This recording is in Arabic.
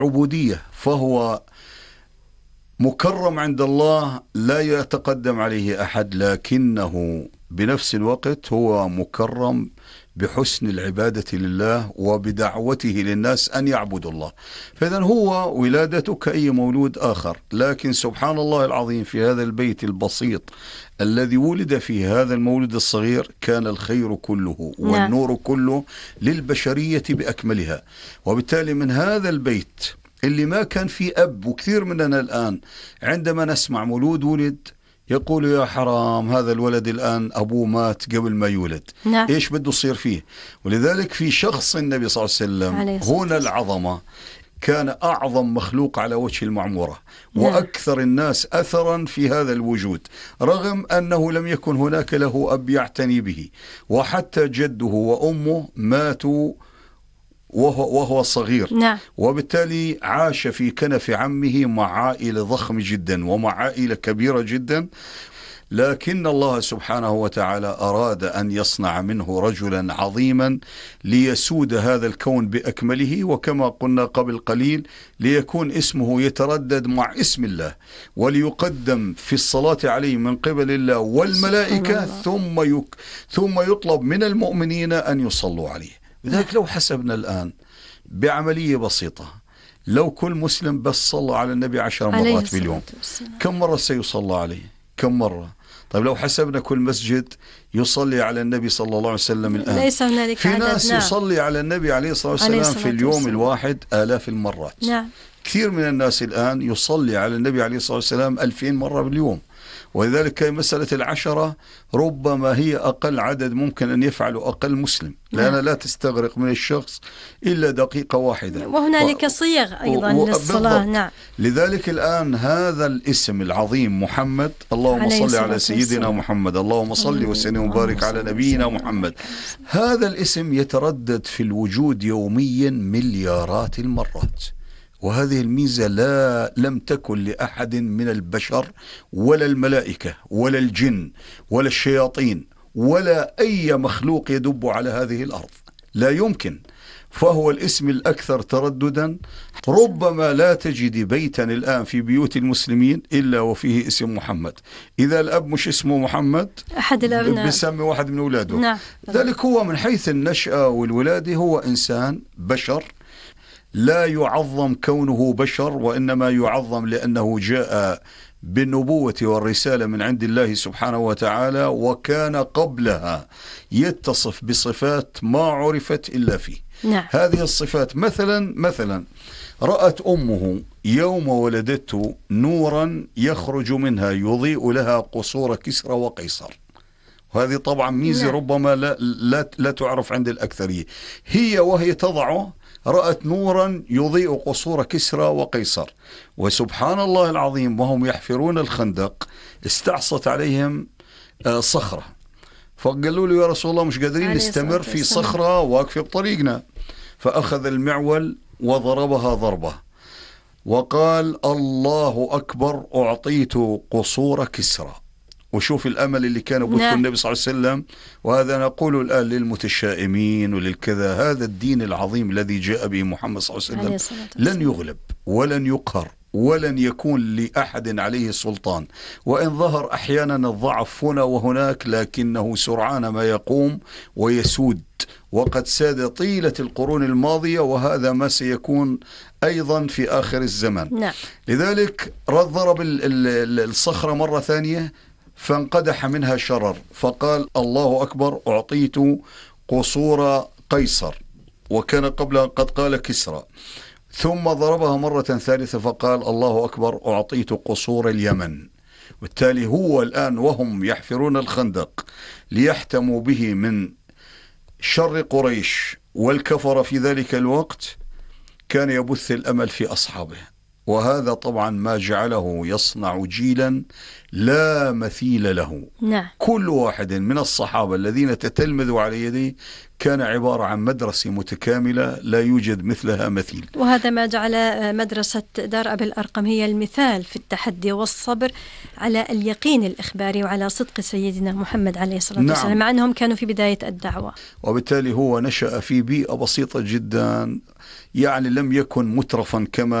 عبودية، فهو مكرم عند الله لا يتقدم عليه أحد، لكنه بنفس الوقت هو مكرم بحسن العبادة لله وبدعوته للناس أن يعبدوا الله. فإذا هو ولادته كأي مولود آخر، لكن سبحان الله العظيم في هذا البيت البسيط الذي ولد فيه هذا المولد الصغير كان الخير كله والنور كله للبشرية بأكملها. وبالتالي من هذا البيت اللي ما كان فيه أب، وكثير مننا الآن عندما نسمع مولود ولد يقول يا حرام هذا الولد الآن أبوه مات قبل ما يولد، إيش بده يصير فيه؟ ولذلك في شخص النبي صلى الله عليه وسلم هنا العظمة، كان أعظم مخلوق على وجه المعمورة وأكثر الناس أثرا في هذا الوجود، رغم أنه لم يكن هناك له أب يعتني به، وحتى جده وأمه ماتوا وهو صغير. وبالتالي عاش في كنف عمه مع عائلة ضخمة جدا ومع عائلة كبيرة جدا، لكن الله سبحانه وتعالى أراد أن يصنع منه رجلا عظيما ليسود هذا الكون بأكمله، وكما قلنا قبل قليل ليكون اسمه يتردد مع اسم الله وليقدم في الصلاة عليه من قبل الله والملائكة، ثم يطلب من المؤمنين أن يصلوا عليه. لذلك لو حسبنا الآن بعملية بسيطة، لو كل مسلم بس صلى على النبي 10 مرات في اليوم، كم مرة سيصلى عليه؟ كم مرة؟ طيب لو حسبنا كل مسجد يصلي على النبي صلى الله عليه وسلم الآن، ليس هنالك في ناس يصلي على النبي عليه الصلاة والسلام في اليوم الواحد آلاف المرات. كثير من الناس الآن يصلي على النبي عليه الصلاة والسلام 2000 مرة باليوم. ولذلك مسألة 10 ربما هي أقل عدد ممكن أن يفعله أقل مسلم، لأنها لا تستغرق من الشخص إلا دقيقة واحدة، وهنالك صيغ أيضا للصلاة. لذلك الآن هذا الاسم العظيم محمد، اللهم صل على سيدنا محمد، اللهم صل وسلم وبارك على نبينا محمد، هذا الاسم يتردد في الوجود يوميا مليارات المرات. وهذه الميزة لم تكن لأحد من البشر ولا الملائكة ولا الجن ولا الشياطين ولا أي مخلوق يدب على هذه الأرض، لا يمكن. فهو الاسم الأكثر ترددا. ربما لا تجد بيتا الآن في بيوت المسلمين إلا وفيه اسم محمد. إذا الأب مش اسمه محمد أحد الأبناء بيسمي واحد من أولاده. ذلك هو من حيث النشأة والولادة هو إنسان بشر، لا يعظم كونه بشر، وإنما يعظم لأنه جاء بالنبوة والرسالة من عند الله سبحانه وتعالى، وكان قبلها يتصف بصفات ما عرفت إلا فيه. هذه الصفات مثلا رأت أمه يوم ولدته نورا يخرج منها يضيء لها قصور كسرى وقيصر، وهذه طبعا ميزة ربما لا تعرف عند الأكثرية. هي وهي تضعه رأت نورا يضيء قصور كسرى وقيصر، وسبحان الله العظيم وهم يحفرون الخندق استعصت عليهم صخرة، فقالوا له يا رسول الله مش قادرين نستمر في صخرة واقفة بطريقنا، فأخذ المعول وضربها ضربة وقال الله أكبر أعطيت قصور كسرى. وشوف الأمل اللي كان يبثه النبي صلى الله عليه وسلم. وهذا نقول الآن للمتشائمين وللكذا، هذا الدين العظيم الذي جاء به محمد صلى الله عليه وسلم لن يغلب ولن يقهر ولن يكون لأحد عليه سلطان، وإن ظهر أحيانا الضعف هنا وهناك لكنه سرعان ما يقوم ويسود، وقد ساد طيلة القرون الماضية، وهذا ما سيكون أيضا في آخر الزمن. لذلك ضرب الصخرة مرة ثانية فانقدح منها شرر، فقال الله أكبر أعطيت قصور قيصر، وكان قبلها قد قال كسرى، ثم ضربها مرة ثالثة فقال الله أكبر أعطيت قصور اليمن. بالتالي هو الآن وهم يحفرون الخندق ليحتموا به من شر قريش والكفر في ذلك الوقت، كان يبث الأمل في أصحابه، وهذا طبعا ما جعله يصنع جيلا لا مثيل له. كل واحد من الصحابة الذين تتلمذوا على يديه كان عبارة عن مدرسة متكاملة لا يوجد مثلها مثيل. وهذا ما جعل مدرسة دار أبي الأرقم هي المثال في التحدي والصبر على اليقين الإخباري وعلى صدق سيدنا محمد عليه الصلاة والسلام، مع أنهم كانوا في بداية الدعوة. وبالتالي هو نشأ في بيئة بسيطة جدا، يعني لم يكن مترفا كما